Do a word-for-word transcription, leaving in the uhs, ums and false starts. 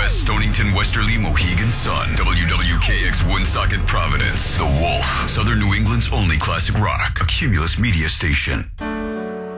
West, Stonington, Westerly, Mohegan Sun. W W K X Woonsocket, Providence. The Wolf, Southern New England's only classic rock. A Cumulus media station.